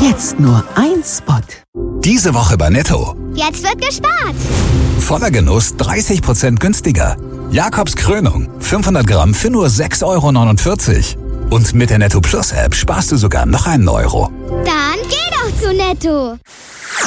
Jetzt nur ein Spot. Diese Woche bei Netto. Jetzt wird gespart. Voller Genuss 30% günstiger. Jakobs Krönung, 500 Gramm für nur 6,49 €. Und mit der Netto Plus App sparst du sogar noch einen Euro. Dann geh doch zu Netto.